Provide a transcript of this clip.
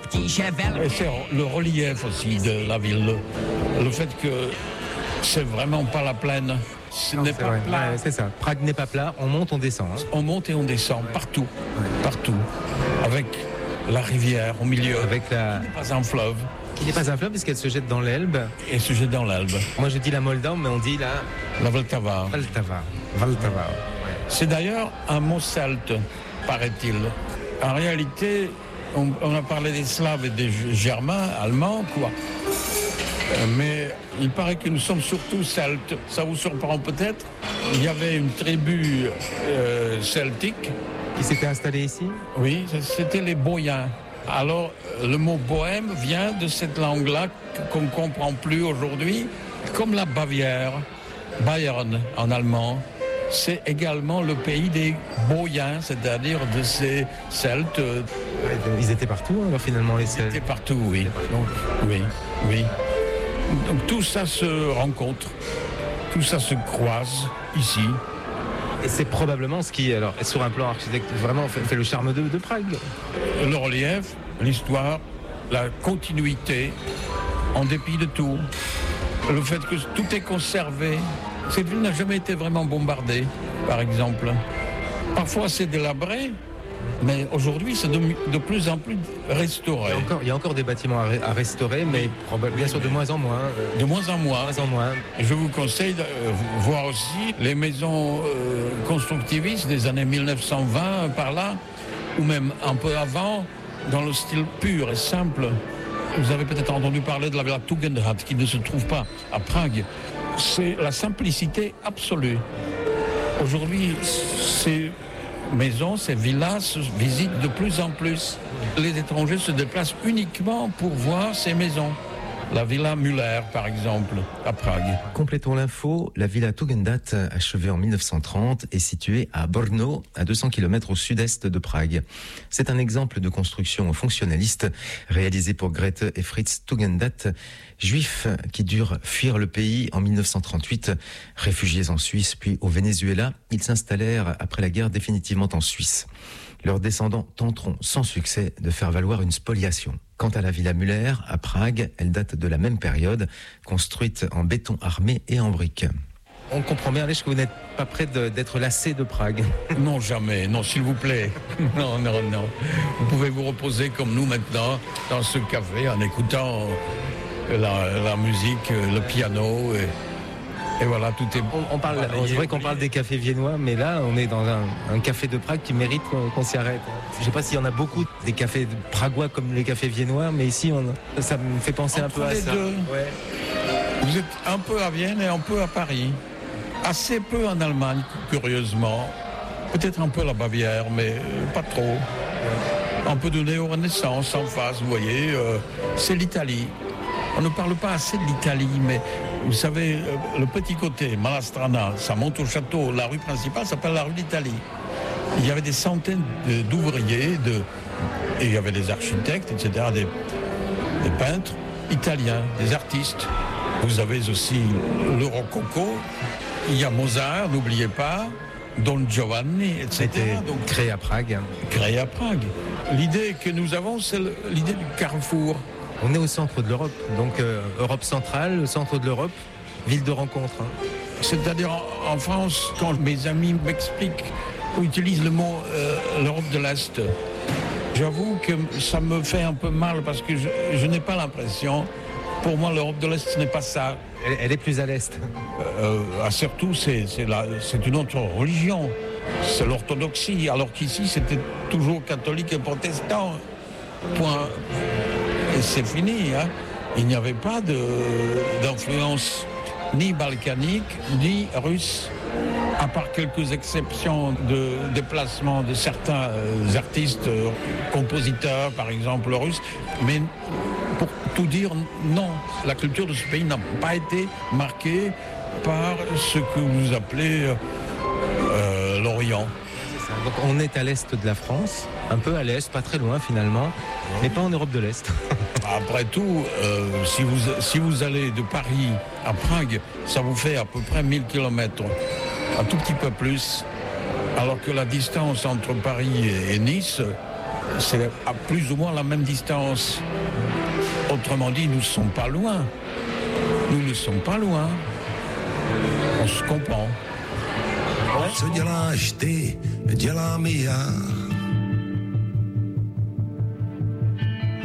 petit cheval. Et c'est le relief aussi de la ville. Le fait que c'est vraiment pas la plaine. Ce n'est pas plat. Ouais, c'est ça. Prague n'est pas plat, on monte, on descend. Hein. On monte et on descend partout. Partout. Avec la rivière au milieu. Avec Pas un fleuve. Qui n'est pas un fleuve puisqu'elle se jette dans l'Elbe. Et se jette dans l'Elbe. Moi je dis la Moldau, mais on dit la Vltava. Vltava. C'est d'ailleurs un mot celte, paraît-il. En réalité, on a parlé des Slaves et des Germains, Allemands, quoi. Mais il paraît que nous sommes surtout celtes. Ça vous surprend peut-être. Il y avait une tribu celtique. Qui s'était installée ici? Oui, c'était les Boyens. Alors, le mot bohème vient de cette langue-là qu'on ne comprend plus aujourd'hui, comme la Bavière, Bayern en allemand. C'est également le pays des Boyens, c'est-à-dire de ces Celtes. Ils étaient partout, alors finalement, les Celtes. Ils étaient partout, oui. Donc, oui. Donc tout ça se rencontre, tout ça se croise ici. Et c'est probablement ce qui, alors, sur un plan architectural, vraiment fait le charme de Prague. Le relief, l'histoire, la continuité, en dépit de tout. Le fait que tout est conservé. Cette ville n'a jamais été vraiment bombardée, par exemple. Parfois c'est délabré, mais aujourd'hui c'est de plus en plus restauré. Il y a encore des bâtiments à restaurer, mais bien sûr de moins en moins. De moins en moins. Et je vous conseille de voir aussi les maisons constructivistes des années 1920 par là, ou même un peu avant, dans le style pur et simple. Vous avez peut-être entendu parler de la Villa Tugendhat, qui ne se trouve pas à Prague. C'est la simplicité absolue. Aujourd'hui, ces maisons, ces villas se visitent de plus en plus. Les étrangers se déplacent uniquement pour voir ces maisons. La Villa Müller, par exemple, à Prague. Complétons l'info, la Villa Tugendhat, achevée en 1930, est située à Brno, à 200 km au sud-est de Prague. C'est un exemple de construction fonctionnaliste réalisé pour Grete et Fritz Tugendhat, juifs qui durent fuir le pays en 1938. Réfugiés en Suisse puis au Venezuela, ils s'installèrent après la guerre définitivement en Suisse. Leurs descendants tenteront sans succès de faire valoir une spoliation. Quant à la Villa Müller, à Prague, elle date de la même période, construite en béton armé et en briques. On comprend bien, Aleš, que vous n'êtes pas prêt d'être lassé de Prague. Non, jamais. Non, s'il vous plaît. Non. Vous pouvez vous reposer comme nous maintenant, dans ce café, en écoutant la musique, le piano et voilà, tout est... C'est vrai qu'on parle des cafés viennois, mais là, on est dans un café de Prague qui mérite qu'on s'y arrête. Je ne sais pas s'il y en a beaucoup des cafés pragois comme les cafés viennois, mais ici, ça me fait penser un peu à ça. Ouais. Vous êtes un peu à Vienne et un peu à Paris. Assez peu en Allemagne, curieusement. Peut-être un peu la Bavière, mais pas trop. Un peu de néo-renaissance en face, vous voyez. C'est l'Italie. On ne parle pas assez de l'Italie, mais vous savez, le petit côté, Malastrana, ça monte au château. La rue principale s'appelle la rue d'Italie. Il y avait des centaines d'ouvriers, et il y avait des architectes, etc., des peintres italiens, des artistes. Vous avez aussi le rococo. Il y a Mozart, n'oubliez pas, Don Giovanni, etc. C'était donc créé à Prague. Créé à Prague. L'idée que nous avons, c'est l'idée du carrefour. On est au centre de l'Europe, donc Europe centrale, le centre de l'Europe, ville de rencontre. C'est-à-dire en France, quand mes amis m'expliquent ou utilisent le mot l'Europe de l'Est, j'avoue que ça me fait un peu mal parce que je n'ai pas l'impression. Pour moi, l'Europe de l'Est, ce n'est pas ça. Elle est plus à l'Est. Surtout, c'est une autre religion. C'est l'orthodoxie, alors qu'ici, c'était toujours catholique et protestant. Point. Et c'est fini. Hein. Il n'y avait pas d'influence ni balkanique, ni russe, à part quelques exceptions de déplacement de certains artistes, compositeurs, par exemple russes. Mais pour tout dire, non, la culture de ce pays n'a pas été marquée par ce que vous appelez l'Orient. Donc on est à l'est de la France, un peu à l'est, pas très loin finalement, mais pas en Europe de l'Est. Après tout, si vous allez de Paris à Prague, ça vous fait à peu près 1000 km, un tout petit peu plus, alors que la distance entre Paris et Nice c'est à plus ou moins la même distance. Autrement dit, nous ne sommes pas loin. Nous ne sommes pas loin. On se comprend. Co děláš ty, dělám i já.